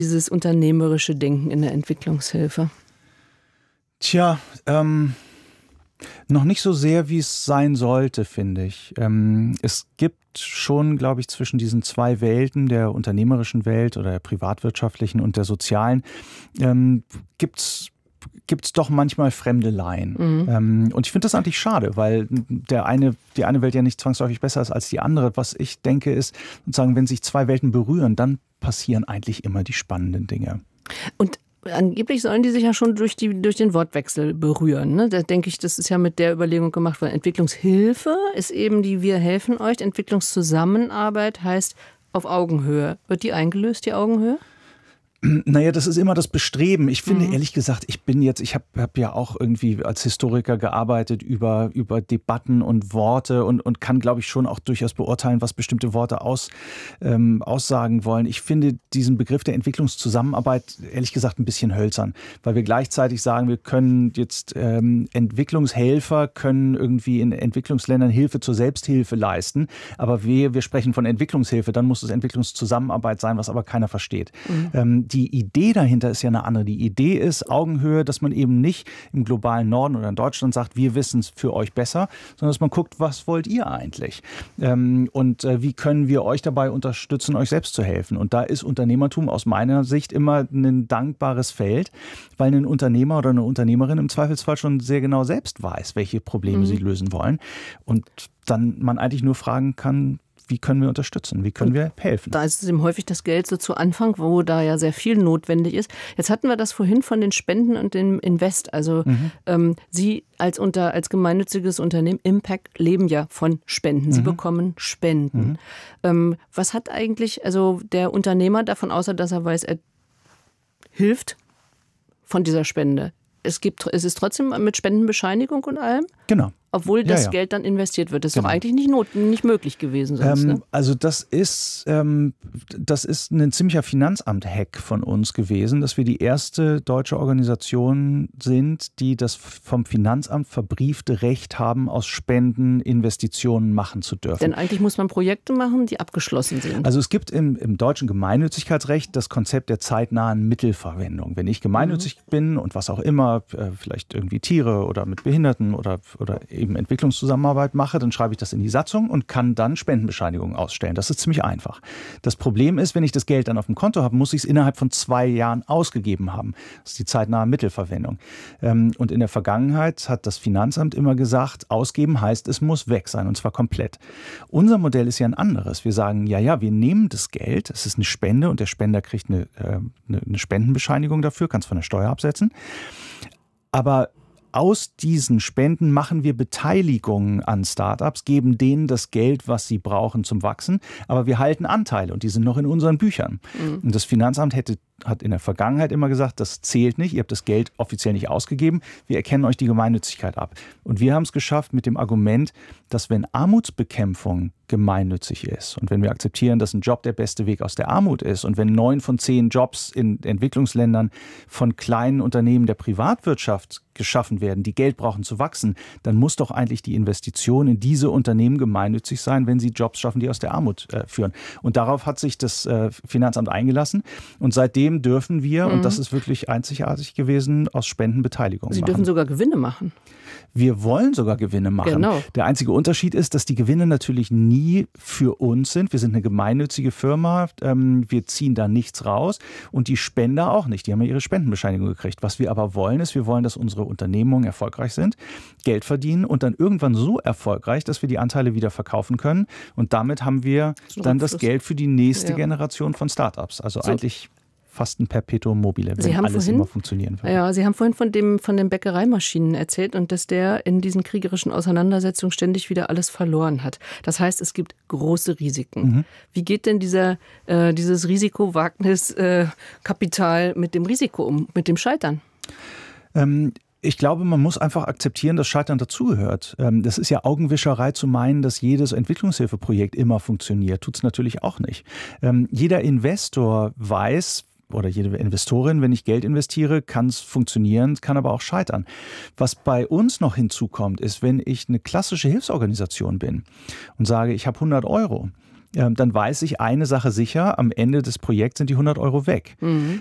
dieses unternehmerische Denken in der Entwicklungshilfe? Tja, noch nicht so sehr, wie es sein sollte, finde ich. Es gibt schon, glaube ich, zwischen diesen zwei Welten, der unternehmerischen Welt oder der privatwirtschaftlichen und der sozialen, gibt's doch manchmal Fremdeleien. Und ich finde das eigentlich schade, weil die eine Welt ja nicht zwangsläufig besser ist als die andere. Was ich denke ist, sozusagen, wenn sich zwei Welten berühren, dann passieren eigentlich immer die spannenden Dinge. Und angeblich sollen die sich ja schon durch den Wortwechsel berühren. Ne? Da denke ich, das ist ja mit der Überlegung gemacht worden. Entwicklungshilfe ist eben die Wir helfen euch. Entwicklungszusammenarbeit heißt auf Augenhöhe. Wird die eingelöst, die Augenhöhe? Naja, das ist immer das Bestreben. Ich finde, ehrlich gesagt, ich habe ja auch irgendwie als Historiker gearbeitet über Debatten und Worte und kann, glaube ich, schon auch durchaus beurteilen, was bestimmte Worte aussagen wollen. Ich finde diesen Begriff der Entwicklungszusammenarbeit, ehrlich gesagt, ein bisschen hölzern, weil wir gleichzeitig sagen, wir können jetzt Entwicklungshelfer können irgendwie in Entwicklungsländern Hilfe zur Selbsthilfe leisten, aber wir sprechen von Entwicklungshilfe, dann muss es Entwicklungszusammenarbeit sein, was aber keiner versteht. Die Idee dahinter ist ja eine andere. Die Idee ist Augenhöhe, dass man eben nicht im globalen Norden oder in Deutschland sagt, wir wissen es für euch besser, sondern dass man guckt, was wollt ihr eigentlich? Und wie können wir euch dabei unterstützen, euch selbst zu helfen? Und da ist Unternehmertum aus meiner Sicht immer ein dankbares Feld, weil ein Unternehmer oder eine Unternehmerin im Zweifelsfall schon sehr genau selbst weiß, welche Probleme sie lösen wollen. Und dann man eigentlich nur fragen kann, wie können wir unterstützen? Wie können wir helfen? Da ist es eben häufig das Geld so zu Anfang, wo da ja sehr viel notwendig ist. Jetzt hatten wir das vorhin von den Spenden und dem Invest. Also Sie als gemeinnütziges Unternehmen Impact leben ja von Spenden. Sie bekommen Spenden. Was hat eigentlich also der Unternehmer davon, außer dass er weiß, er hilft von dieser Spende? Es ist trotzdem mit Spendenbescheinigung und allem? Genau. Obwohl das Geld dann investiert wird. Das ist doch eigentlich nicht möglich gewesen sonst. Ne? Also das ist ein ziemlicher Finanzamt-Hack von uns gewesen, dass wir die erste deutsche Organisation sind, die das vom Finanzamt verbriefte Recht haben, aus Spenden Investitionen machen zu dürfen. Denn eigentlich muss man Projekte machen, die abgeschlossen sind. Also es gibt im deutschen Gemeinnützigkeitsrecht das Konzept der zeitnahen Mittelverwendung. Wenn ich gemeinnützig bin und was auch immer, vielleicht irgendwie Tiere oder mit Behinderten oder eben Entwicklungszusammenarbeit mache, dann schreibe ich das in die Satzung und kann dann Spendenbescheinigungen ausstellen. Das ist ziemlich einfach. Das Problem ist, wenn ich das Geld dann auf dem Konto habe, muss ich es innerhalb von 2 Jahren ausgegeben haben. Das ist die zeitnahe Mittelverwendung. Und in der Vergangenheit hat das Finanzamt immer gesagt, ausgeben heißt, es muss weg sein und zwar komplett. Unser Modell ist ja ein anderes. Wir sagen, ja, wir nehmen das Geld, es ist eine Spende und der Spender kriegt eine Spendenbescheinigung dafür, kann es von der Steuer absetzen. Aber aus diesen Spenden machen wir Beteiligungen an Startups, geben denen das Geld, was sie brauchen zum Wachsen, aber wir halten Anteile und die sind noch in unseren Büchern. Und das Finanzamt hat in der Vergangenheit immer gesagt, das zählt nicht, ihr habt das Geld offiziell nicht ausgegeben, wir erkennen euch die Gemeinnützigkeit ab. Und wir haben es geschafft mit dem Argument, dass wenn Armutsbekämpfung gemeinnützig ist und wenn wir akzeptieren, dass ein Job der beste Weg aus der Armut ist und wenn 9 von 10 Jobs in Entwicklungsländern von kleinen Unternehmen der Privatwirtschaft geschaffen werden, die Geld brauchen zu wachsen, dann muss doch eigentlich die Investition in diese Unternehmen gemeinnützig sein, wenn sie Jobs schaffen, die aus der Armut führen. Und darauf hat sich das Finanzamt eingelassen und seitdem dürfen wir, und das ist wirklich einzigartig gewesen, aus Spenden Beteiligung machen. Sie dürfen sogar Gewinne machen. Wir wollen sogar Gewinne machen. Genau. Der einzige Unterschied ist, dass die Gewinne natürlich nie für uns sind. Wir sind eine gemeinnützige Firma, wir ziehen da nichts raus und die Spender auch nicht. Die haben ja ihre Spendenbescheinigung gekriegt. Was wir aber wollen, ist, wir wollen, dass unsere Unternehmungen erfolgreich sind, Geld verdienen und dann irgendwann so erfolgreich, dass wir die Anteile wieder verkaufen können. Und damit haben wir dann das Geld für die nächste Generation von Startups. Also eigentlich fast ein Perpetuum mobile, wenn alles immer funktionieren würde. Ja, Sie haben vorhin von den Bäckereimaschinen erzählt und dass der in diesen kriegerischen Auseinandersetzungen ständig wieder alles verloren hat. Das heißt, es gibt große Risiken. Wie geht denn dieses Risikowagniskapital mit dem Risiko um, mit dem Scheitern? Ich glaube, man muss einfach akzeptieren, dass Scheitern dazugehört. Das ist ja Augenwischerei zu meinen, dass jedes Entwicklungshilfeprojekt immer funktioniert. Tut es natürlich auch nicht. Jeder Investor weiß, oder jede Investorin, wenn ich Geld investiere, kann es funktionieren, kann aber auch scheitern. Was bei uns noch hinzukommt, ist, wenn ich eine klassische Hilfsorganisation bin und sage, ich habe 100 Euro, dann weiß ich eine Sache sicher, am Ende des Projekts sind die 100 € weg.